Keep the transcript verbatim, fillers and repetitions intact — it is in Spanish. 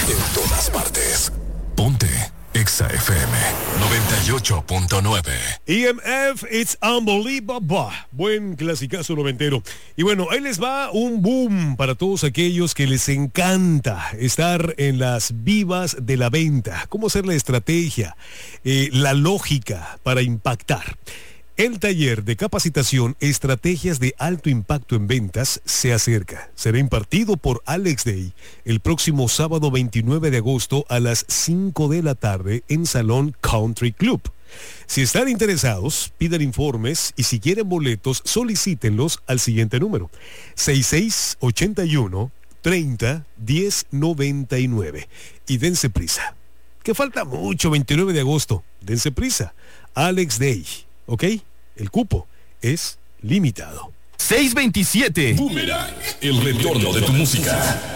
En todas partes. Ponte Exa F M noventa y ocho punto nueve. E M F, It's Unbelievable. Buen clasicazo noventero. Y bueno, ahí les va un boom para todos aquellos que les encanta estar en las vivas de la venta. Cómo hacer la estrategia, eh, la lógica para impactar. El taller de capacitación Estrategias de Alto Impacto en Ventas se acerca. Será impartido por Alex Day el próximo sábado veintinueve de agosto a las cinco de la tarde en Salón Country Club. Si están interesados, pidan informes y si quieren boletos, solicítenlos al siguiente número: seis seis ocho uno, treinta, diez noventa y nueve. Y dense prisa, que falta mucho. Veintinueve de agosto, dense prisa. Alex Day. ¿Ok? El cupo es limitado. seiscientos veintisiete. Boomerang, el retorno de tu música.